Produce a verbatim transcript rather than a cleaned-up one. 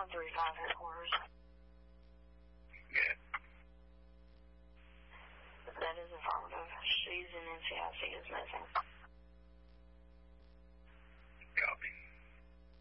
one three five headquarters. Yeah. That is affirmative. She's in N C I C is missing.